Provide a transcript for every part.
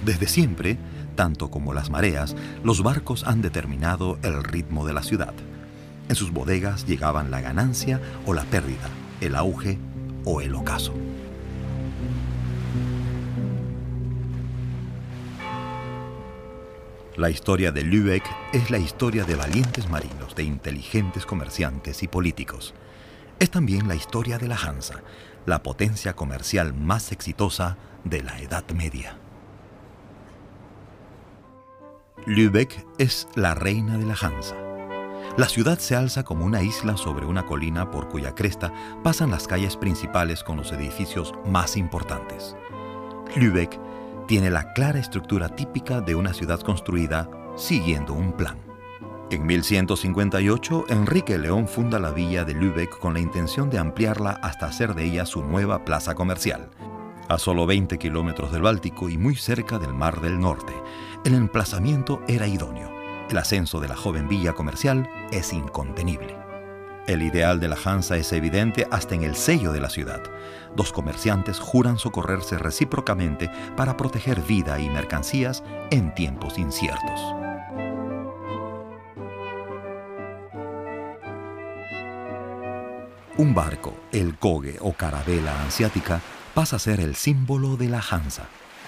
Desde siempre, tanto como las mareas, los barcos han determinado el ritmo de la ciudad. En sus bodegas llegaban la ganancia o la pérdida, el auge o el ocaso. La historia de Lübeck es la historia de valientes marinos, de inteligentes comerciantes y políticos. Es también la historia de la Hansa, la potencia comercial más exitosa de la Edad Media. Lübeck es la reina de la Hansa. La ciudad se alza como una isla sobre una colina por cuya cresta pasan las calles principales con los edificios más importantes. Lübeck tiene la clara estructura típica de una ciudad construida siguiendo un plan. En 1158, Enrique León funda la villa de Lübeck con la intención de ampliarla hasta hacer de ella su nueva plaza comercial. A solo 20 kilómetros del Báltico y muy cerca del Mar del Norte, el emplazamiento era idóneo. El ascenso de la joven villa comercial es incontenible. El ideal de la Hansa es evidente hasta en el sello de la ciudad. Dos comerciantes juran socorrerse recíprocamente para proteger vida y mercancías en tiempos inciertos. Un barco, el cogue o carabela hanseática, pasa a ser el símbolo de la Hansa.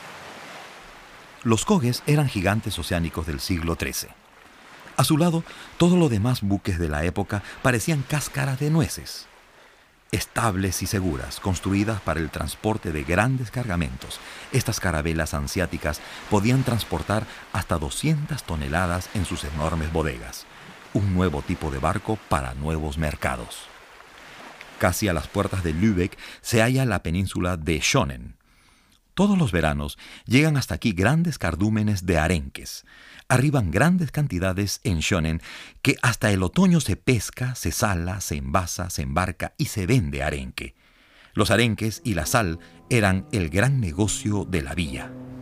Los cogues eran gigantes oceánicos del siglo XIII. A su lado, todos los demás buques de la época parecían cáscaras de nueces. Estables y seguras, construidas para el transporte de grandes cargamentos, estas carabelas hanseáticas podían transportar hasta 200 toneladas en sus enormes bodegas. Un nuevo tipo de barco para nuevos mercados. Casi a las puertas de Lübeck se halla la península de Schonen. Todos los veranos llegan hasta aquí grandes cardúmenes de arenques. Arriban grandes cantidades en Schonen que hasta el otoño se pesca, se sala, se envasa, se embarca y se vende arenque. Los arenques y la sal eran el gran negocio de la villa.